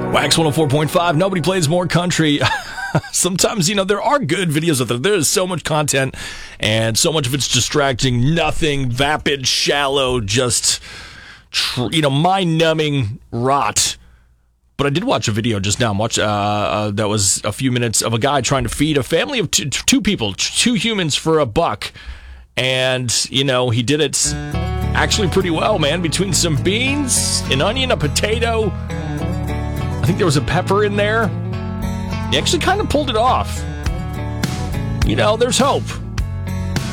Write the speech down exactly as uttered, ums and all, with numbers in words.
Wax one oh four point five, nobody plays more country. Sometimes, you know, there are good videos out there. There is so much content, and so much of it's distracting, nothing, vapid, shallow, just, tr- you know, mind-numbing rot. But I did watch a video just now. Watch uh, uh, that was a few minutes of a guy trying to feed a family of two, two people, two humans for a buck. And, you know, he did it actually pretty well, man, between some beans, an onion, a potato. I think there was a pepper in there. He actually kind of pulled it off. You know, there's hope.